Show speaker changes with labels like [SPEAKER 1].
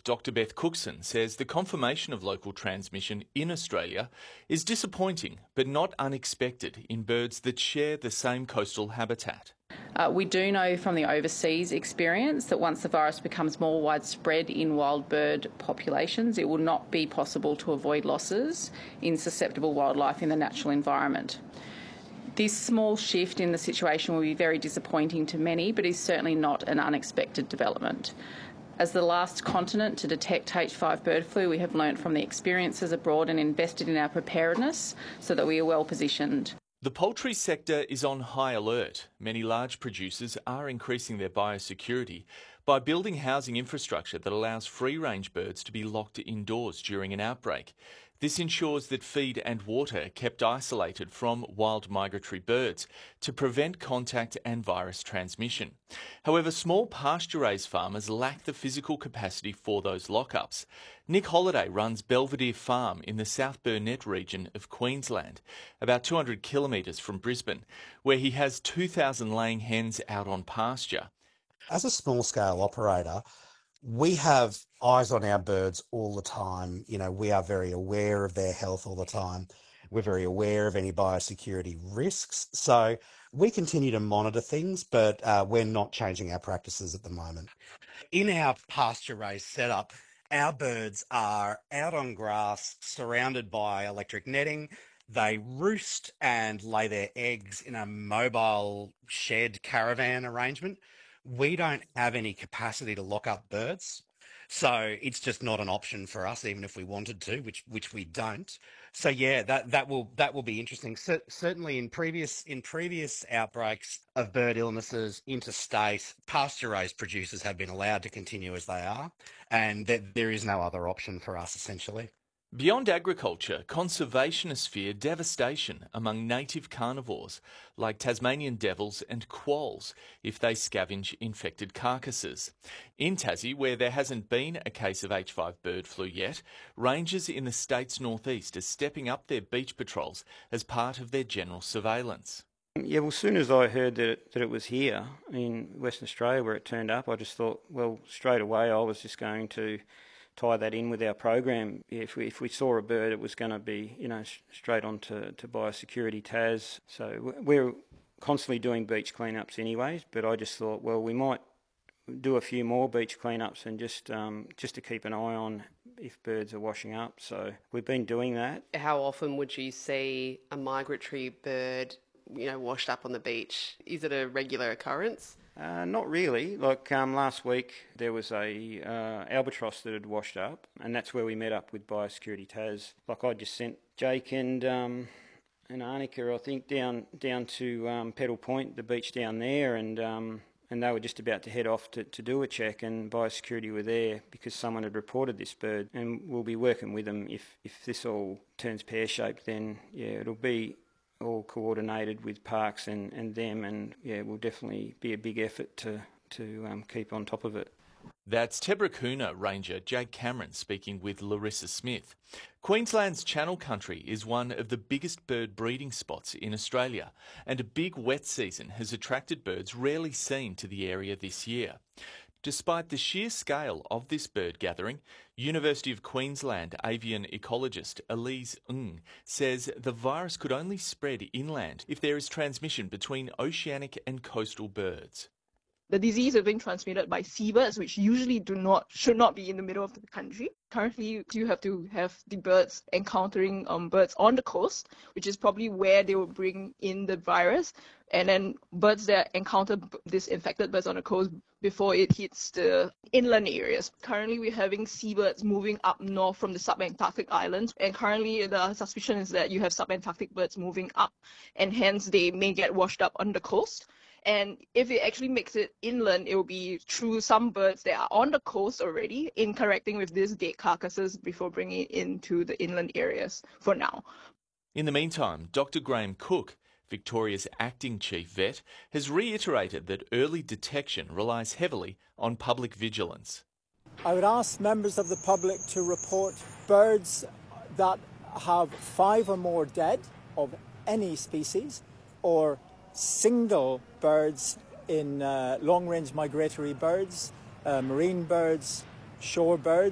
[SPEAKER 1] Dr. Beth Cookson says the confirmation of local transmission in Australia is disappointing but not unexpected in birds that share the same coastal habitat.
[SPEAKER 2] We do know from the overseas experience that once the virus becomes more widespread in wild bird populations, it will not be possible to avoid losses in susceptible wildlife in the natural environment. This small shift in the situation will be very disappointing to many, but is certainly not an unexpected development. As the last continent to detect H5 bird flu, we have learnt from the experiences abroad and invested in our preparedness so that we are well positioned.
[SPEAKER 1] The poultry sector is on high alert. Many large producers are increasing their biosecurity by building housing infrastructure that allows free-range birds to be locked indoors during an outbreak. This ensures that feed and water are kept isolated from wild migratory birds to prevent contact and virus transmission. However, small pasture-raised farmers lack the physical capacity for those lockups. Nick Holliday runs Belvedere Farm in the South Burnett region of Queensland, about 200 kilometres from Brisbane, where he has 2,000 laying hens out on pasture.
[SPEAKER 3] As a small-scale operator, we have eyes on our birds all the time. You know, we are very aware of their health all the time. We're very aware of any biosecurity risks. So we continue to monitor things, but we're not changing our practices at the moment. In our pasture-raised setup, our birds are out on grass, surrounded by electric netting. They roost and lay their eggs in a mobile shed caravan arrangement. We don't have any capacity to lock up birds, so it's just not an option for us, even if we wanted to, which we don't. So yeah, that will be interesting. Certainly in previous outbreaks of bird illnesses interstate, pasture-raised producers have been allowed to continue as they are, and there is no other option for us essentially.
[SPEAKER 1] Beyond agriculture, conservationists fear devastation among native carnivores like Tasmanian devils and quolls if they scavenge infected carcasses. In Tassie, where there hasn't been a case of H5 bird flu yet, rangers in the state's northeast are stepping up their beach patrols as part of their general surveillance.
[SPEAKER 4] Yeah, well, as soon as I heard that it was here in Western Australia where it turned up, I just thought, well, straight away I was just going to tie that in with our program. If we saw a bird, it was going to be, straight on to biosecurity TAS. So we're constantly doing beach cleanups anyways, but I just thought, well, we might do a few more beach cleanups and just to keep an eye on if birds are washing up. So we've been doing that.
[SPEAKER 5] How often would you see a migratory bird, washed up on the beach? Is it a regular occurrence?
[SPEAKER 4] Not really. Like last week, there was a albatross that had washed up, and that's where we met up with Biosecurity TAS. Like I just sent Jake and Arnica, I think, down to Pedal Point, the beach down there, and they were just about to head off to do a check, and Biosecurity were there because someone had reported this bird, and we'll be working with them. If this all turns pear-shaped, then yeah, it'll be all coordinated with parks and them, and yeah, will definitely be a big effort to keep on top of it.
[SPEAKER 1] That's Tebrakuna Ranger Jake Cameron speaking with Larissa Smith. Queensland's Channel Country is one of the biggest bird breeding spots in Australia, and a big wet season has attracted birds rarely seen to the area this year. Despite the sheer scale of this bird gathering, University of Queensland avian ecologist Elise Ng says the virus could only spread inland if there is transmission between oceanic and coastal birds.
[SPEAKER 6] The disease is being transmitted by seabirds, which usually should not be in the middle of the country. Currently, you have to have the birds encountering birds on the coast, which is probably where they will bring in the virus. And then birds that encounter these infected birds on the coast before it hits the inland areas. Currently, we're having seabirds moving up north from the subantarctic islands. And currently, the suspicion is that you have subantarctic birds moving up, and hence they may get washed up on the coast. And if it actually makes it inland, it will be through some birds that are on the coast already, interacting with these dead carcasses before bringing it into the inland areas for now.
[SPEAKER 1] In the meantime, Dr. Graham Cook, Victoria's acting chief vet, has reiterated that early detection relies heavily on public vigilance.
[SPEAKER 7] I would ask members of the public to report birds that have 5 or more dead of any species, or single birds in long-range migratory birds, marine birds, shore birds.